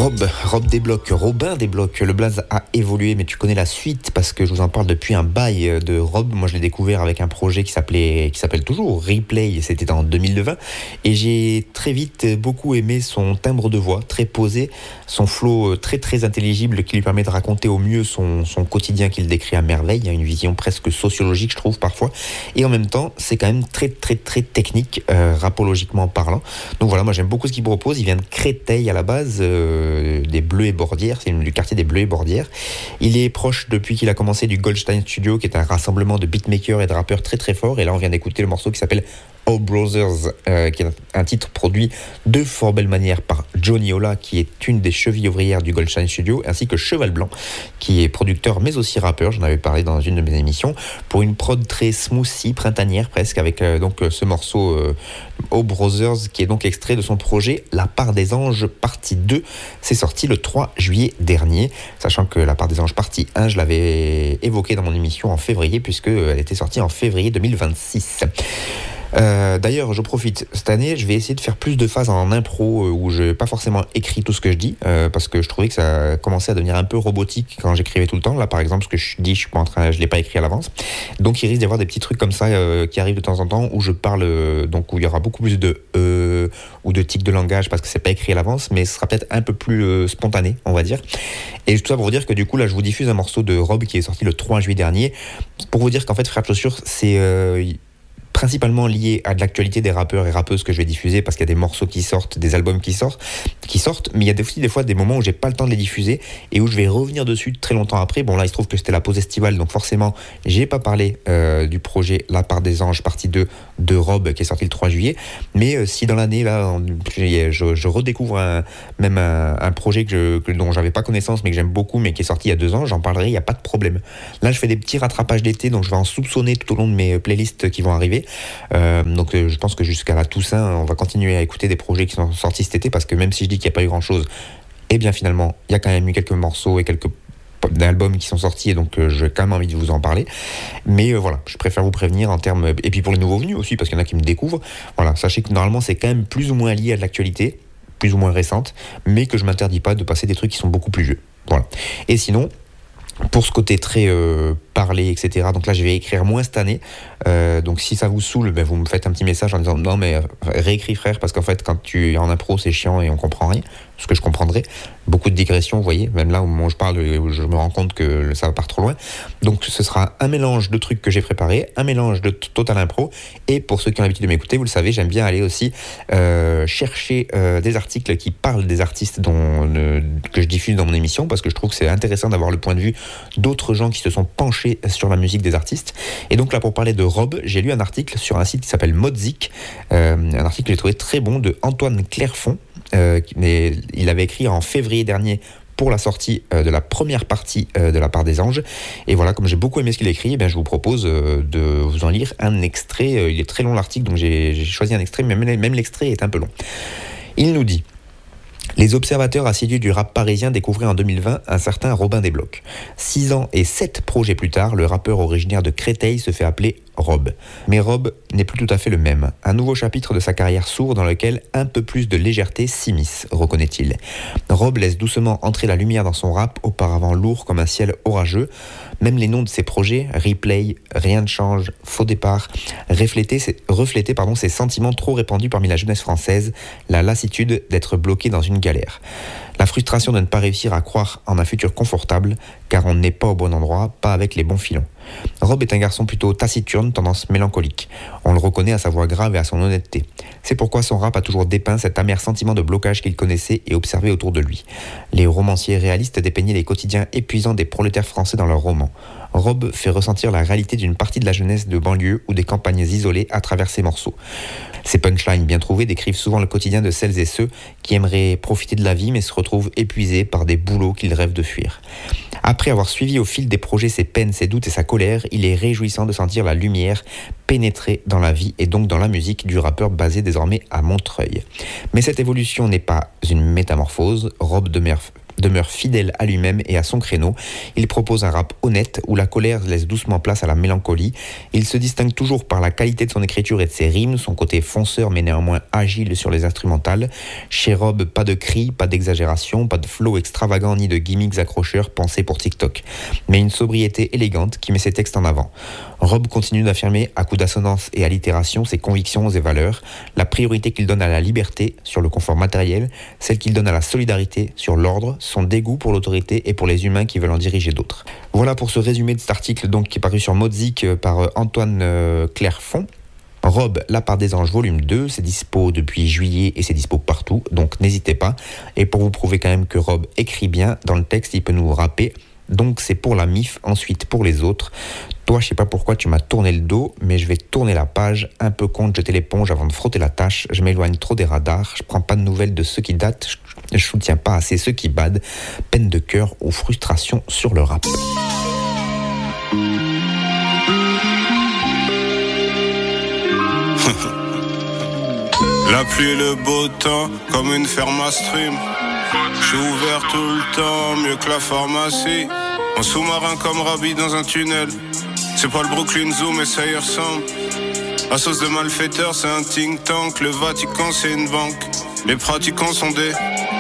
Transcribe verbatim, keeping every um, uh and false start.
Rob, Rob débloque, Robin débloque, le blaze a évolué, mais tu connais la suite parce que je vous en parle depuis un bail de Rob. Moi je l'ai découvert avec un projet qui s'appelait, qui s'appelle toujours Replay, c'était en deux mille vingt, et j'ai très vite beaucoup aimé son timbre de voix, très posé, son flow très très intelligible qui lui permet de raconter au mieux son, son quotidien qu'il décrit à merveille. Il y a une vision presque sociologique je trouve parfois, et en même temps c'est quand même très très très technique, euh, rapologiquement parlant. Donc voilà, moi j'aime beaucoup ce qu'il propose. Il vient de Créteil à la base, euh, des Bleus et Bordières, c'est du quartier des Bleus et Bordières. Il est proche depuis qu'il a commencé du Goldstein Studio, qui est un rassemblement de beatmakers et de rappeurs très très forts. Et là on vient d'écouter le morceau qui s'appelle Oh Brothers, euh, qui est un titre produit de fort belle manière par Johnny Ola, qui est une des chevilles ouvrières du Goldstein Studio, ainsi que Cheval Blanc, qui est producteur mais aussi rappeur. J'en avais parlé dans une de mes émissions, pour une prod très smoothie, printanière presque, avec euh, donc ce morceau euh, Oh Brothers, qui est donc extrait de son projet La Part des Anges partie deux. C'est sorti le trois juillet dernier, sachant que La Part des Anges partie un, je l'avais évoqué dans mon émission en février, puisqu'elle était sortie en février deux mille vingt-six. Euh, d'ailleurs, je profite cette année, je vais essayer de faire plus de phases en impro, euh, où je n'ai pas forcément écrit tout ce que je dis, euh, parce que je trouvais que ça commençait à devenir un peu robotique quand j'écrivais tout le temps. Là, par exemple, ce que je dis, je suis pas en train, je l'ai pas écrit à l'avance. Donc, il risque d'y avoir des petits trucs comme ça euh, qui arrivent de temps en temps, où je parle, euh, donc où il y aura beaucoup plus de euh, ou de tics de langage, parce que c'est pas écrit à l'avance, mais ce sera peut-être un peu plus euh, spontané, on va dire. Et tout ça pour vous dire que du coup, là, je vous diffuse un morceau de Rob qui est sorti le trois juillet dernier, pour vous dire qu'en fait, Frères de Chaussures, c'est euh, principalement lié à de l'actualité des rappeurs et rappeuses que je vais diffuser, parce qu'il y a des morceaux qui sortent, des albums qui sortent, qui sortent, mais il y a aussi des fois des moments où j'ai pas le temps de les diffuser et où je vais revenir dessus très longtemps après. Bon là il se trouve que c'était la pause estivale, donc forcément j'ai pas parlé euh, du projet La Part des Anges partie deux de Rob qui est sorti le trois juillet, mais euh, si dans l'année là je, je redécouvre un, même un, un projet que je, que, dont j'avais pas connaissance mais que j'aime beaucoup, mais qui est sorti il y a deux ans, j'en parlerai, il n'y a pas de problème. Là je fais des petits rattrapages d'été, donc je vais en soupçonner tout au long de mes playlists qui vont arriver. Euh, donc euh, je pense que jusqu'à la Toussaint on va continuer à écouter des projets qui sont sortis cet été, parce que même si je dis qu'il n'y a pas eu grand chose, et eh bien finalement il y a quand même eu quelques morceaux et quelques albums qui sont sortis, et donc euh, j'ai quand même envie de vous en parler. Mais euh, voilà, je préfère vous prévenir en termes, et puis pour les nouveaux venus aussi, parce qu'il y en a qui me découvrent, voilà, sachez que normalement c'est quand même plus ou moins lié à de l'actualité, plus ou moins récente, mais que je m'interdis pas de passer des trucs qui sont beaucoup plus vieux. Voilà. Et sinon, pour ce côté très euh, parler, et cetera. Donc là, je vais écrire moins cette année. Euh, donc si ça vous saoule, ben, vous me faites un petit message en disant non, mais euh, réécris frère, parce qu'en fait, quand tu es en impro, c'est chiant et on comprend rien. Ce que je comprendrai. Beaucoup de digressions, vous voyez. Même là, au moment où je parle, je me rends compte que ça part trop loin. Donc ce sera un mélange de trucs que j'ai préparés, un mélange de t- total impro. Et pour ceux qui ont l'habitude de m'écouter, vous le savez, j'aime bien aller aussi euh, chercher euh, des articles qui parlent des artistes dont, euh, que je diffuse dans mon émission, parce que je trouve que c'est intéressant d'avoir le point de vue d'autres gens qui se sont penchés sur la musique des artistes. Et donc là, pour parler de Rob, j'ai lu un article sur un site qui s'appelle Modzik, euh, un article que j'ai trouvé très bon de Antoine Clairfond, euh, mais il avait écrit en février dernier pour la sortie euh, de la première partie euh, de La Part des Anges. Et voilà, comme j'ai beaucoup aimé ce qu'il a écrit, eh bien, je vous propose euh, de vous en lire un extrait. Euh, il est très long l'article, donc j'ai, j'ai choisi un extrait, mais même, même l'extrait est un peu long. Il nous dit: les observateurs assidus du rap parisien découvraient en deux mille vingt un certain Robin des Blocs. Six ans et sept projets plus tard, le rappeur originaire de Créteil se fait appeler Rob. Mais Rob n'est plus tout à fait le même. Un nouveau chapitre de sa carrière s'ouvre dans lequel un peu plus de légèreté s'immisce, reconnaît-il. Rob laisse doucement entrer la lumière dans son rap, auparavant lourd comme un ciel orageux. Même les noms de ses projets, Replay, Rien ne change, Faux départ, reflétaient, reflétaient pardon, ces sentiments trop répandus parmi la jeunesse française, la lassitude d'être bloqué dans une galère. La frustration de ne pas réussir à croire en un futur confortable, car on n'est pas au bon endroit, pas avec les bons filons. Rob est un garçon plutôt taciturne, tendance mélancolique. On le reconnaît à sa voix grave et à son honnêteté. C'est pourquoi son rap a toujours dépeint cet amer sentiment de blocage qu'il connaissait et observait autour de lui. Les romanciers réalistes dépeignaient les quotidiens épuisants des prolétaires français dans leurs romans. Rob fait ressentir la réalité d'une partie de la jeunesse de banlieue ou des campagnes isolées à travers ses morceaux. Ses punchlines bien trouvées décrivent souvent le quotidien de celles et ceux qui aimeraient profiter de la vie mais se retrouvent épuisés par des boulots qu'ils rêvent de fuir. Après avoir suivi au fil des projets ses peines, ses doutes et sa colère, il est réjouissant de sentir la lumière pénétrer dans la vie et donc dans la musique du rappeur basé désormais à Montreuil. Mais cette évolution n'est pas une métamorphose. Rob demeure demeure fidèle à lui-même et à son créneau. Il propose un rap honnête où la colère laisse doucement place à la mélancolie. Il se distingue toujours par la qualité de son écriture et de ses rimes, son côté fonceur mais néanmoins agile sur les instrumentales. Chez Rob, pas de cris, pas d'exagération, pas de flow extravagant ni de gimmicks accrocheurs pensés pour TikTok, mais une sobriété élégante qui met ses textes en avant. Rob continue d'affirmer à coups d'assonance et allitération ses convictions et valeurs, la priorité qu'il donne à la liberté sur le confort matériel, celle qu'il donne à la solidarité sur l'ordre, son dégoût pour l'autorité et pour les humains qui veulent en diriger d'autres. Voilà pour ce résumé de cet article donc, qui est paru sur Modzik par Antoine euh, Clairfond. Rob, La part des anges, volume deux, c'est dispo depuis juillet et c'est dispo partout, donc n'hésitez pas. Et pour vous prouver quand même que Rob écrit bien, dans le texte, il peut nous rapper. Donc c'est pour la M I F, ensuite pour les autres. Toi, je sais pas pourquoi tu m'as tourné le dos, mais je vais tourner la page. Un peu con de jeter l'éponge avant de frotter la tâche. Je m'éloigne trop des radars. Je prends pas de nouvelles de ceux qui datent. Je, je soutiens pas assez ceux qui badent. Peine de cœur ou frustration sur le rap. La pluie et le beau temps, comme une ferme à stream. J'suis ouvert tout le temps, mieux que la pharmacie. En sous-marin comme Rabbi dans un tunnel. C'est pas le Brooklyn Zoo mais ça y ressemble. À sauce de malfaiteurs c'est un think tank. Le Vatican c'est une banque. Les pratiquants sont des